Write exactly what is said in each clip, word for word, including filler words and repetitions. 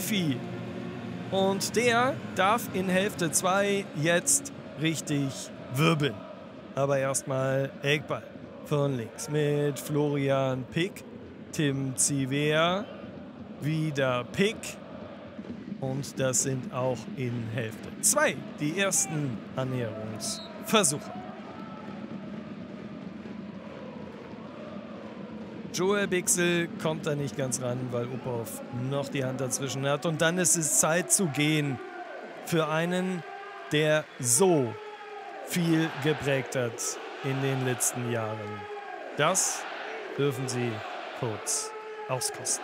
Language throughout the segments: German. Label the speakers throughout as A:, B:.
A: Naifi. Und der darf in Hälfte zwei jetzt richtig wirbeln. Aber erstmal Eckball von links mit Florian Pick, Tim Zivea, wieder Pick. Und das sind auch in Hälfte zwei die ersten Annäherungsversuche. Joel Bixel kommt da nicht ganz ran, weil Uphoff noch die Hand dazwischen hat. Und dann ist es Zeit zu gehen für einen, der so viel geprägt hat in den letzten Jahren. Das dürfen Sie kurz auskosten.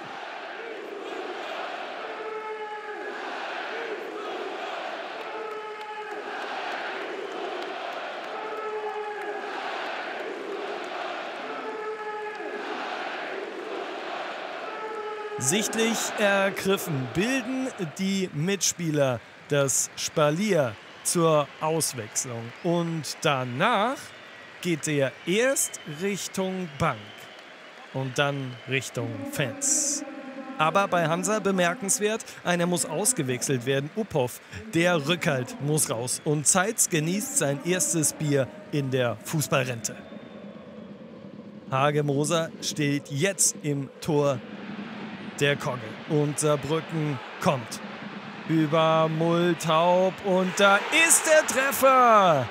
A: Sichtlich ergriffen bilden die Mitspieler das Spalier zur Auswechslung. Und danach geht er erst Richtung Bank und dann Richtung Fans. Aber bei Hansa bemerkenswert, einer muss ausgewechselt werden. Uphoff, der Rückhalt muss raus. Und Zeitz genießt sein erstes Bier in der Fußballrente. Hagemoser steht jetzt im Tor der Kogge. Und Saarbrücken kommt über Multaub und da ist der Treffer.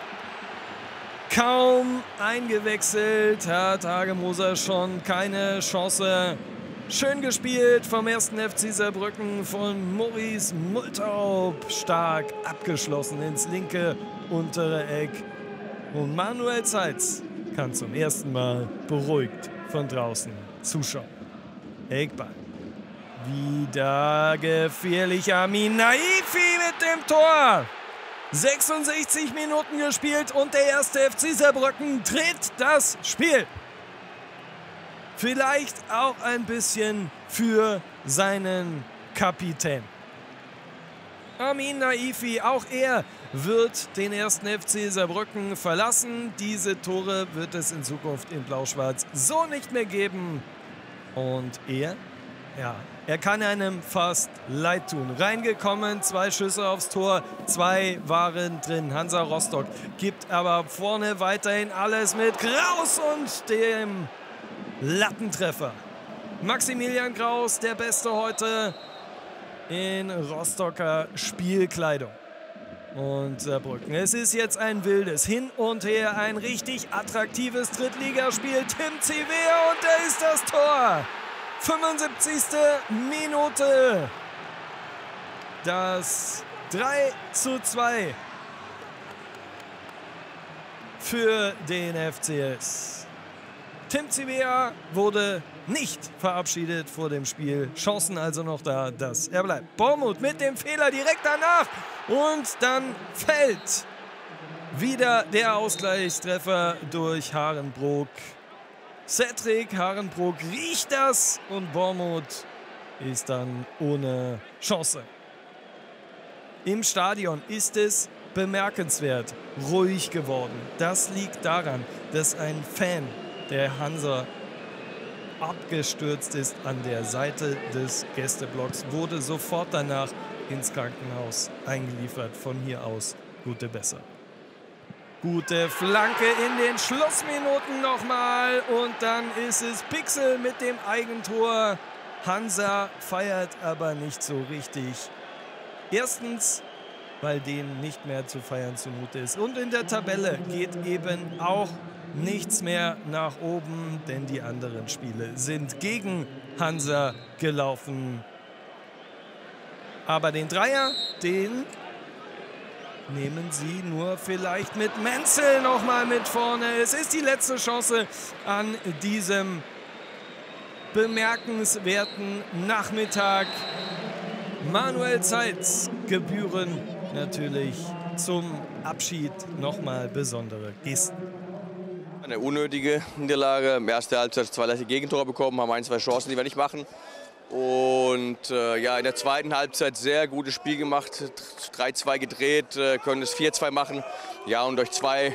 A: Kaum eingewechselt hat Hagemoser schon keine Chance. Schön gespielt vom ersten F C Saarbrücken von Maurice Multaub. Stark abgeschlossen ins linke untere Eck. Und Manuel Zeitz kann zum ersten Mal beruhigt von draußen zuschauen. Eckball. Wieder gefährlich Amin Naifi mit dem Tor. sechsundsechzig Minuten gespielt und der erste F C Saarbrücken dreht das Spiel. Vielleicht auch ein bisschen für seinen Kapitän. Amin Naifi, auch er wird den ersten F C Saarbrücken verlassen. Diese Tore wird es in Zukunft in Blau-Schwarz so nicht mehr geben. Und er, ja, er kann einem fast leid tun. Reingekommen, zwei Schüsse aufs Tor, zwei waren drin. Hansa Rostock gibt aber vorne weiterhin alles mit Kraus und dem Lattentreffer. Maximilian Kraus, der Beste heute in Rostocker Spielkleidung. Und Saarbrücken. Es ist jetzt ein wildes Hin und Her, ein richtig attraktives Drittligaspiel. Tim Zivea und da ist das Tor. fünfundsiebzigste Minute. Das drei zu zwei für den F C S. Tim Zivea wurde nicht verabschiedet vor dem Spiel. Chancen also noch da, dass er bleibt. Bormuth mit dem Fehler direkt danach. Und dann fällt wieder der Ausgleichstreffer durch Harenbrook. Cedric Harenbrook riecht das und Bormuth ist dann ohne Chance. Im Stadion ist es bemerkenswert ruhig geworden. Das liegt daran, dass ein Fan der Hansa abgestürzt ist an der Seite des Gästeblocks, wurde sofort danach ins Krankenhaus eingeliefert. Von hier aus gute Besserung. Gute Flanke in den Schlussminuten nochmal und dann ist es Pixel mit dem Eigentor. Hansa feiert aber nicht so richtig. Erstens, weil denen nicht mehr zu feiern zumute ist. Und in der Tabelle geht eben auch nichts mehr nach oben, denn die anderen Spiele sind gegen Hansa gelaufen. Aber den Dreier, den nehmen sie nur vielleicht mit Menzel noch mal mit vorne. Es ist die letzte Chance an diesem bemerkenswerten Nachmittag. Manuel Zeitz gebühren natürlich zum Abschied nochmal besondere Gesten.
B: Eine unnötige Niederlage. Erste Halbzeit zwei leichte Gegentore bekommen, haben ein, zwei Chancen, die wir nicht machen. Und äh, ja, in der zweiten Halbzeit sehr gutes Spiel gemacht, drei zwei gedreht, äh, können es vier zwei machen. Ja, und durch zwei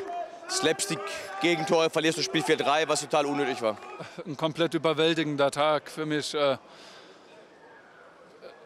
B: Slapstick-Gegentore verlierst du das Spiel vier drei, was total unnötig war.
C: Ein komplett überwältigender Tag für mich. Äh